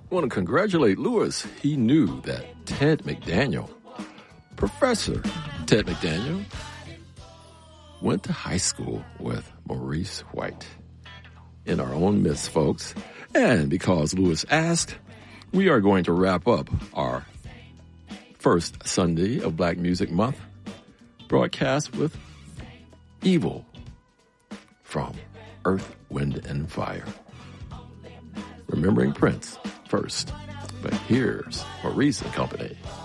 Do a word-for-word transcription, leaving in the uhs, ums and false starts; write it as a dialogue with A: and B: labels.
A: I want to congratulate Lewis. He knew that Ted McDaniel, Professor Ted McDaniel, went to high school with Maurice White. In our own midst, folks. And because Lewis asked, we are going to wrap up our first Sunday of Black Music Month broadcast with Evil from Earth, Wind, and Fire. Remembering Prince first, but here's Maurice and Company.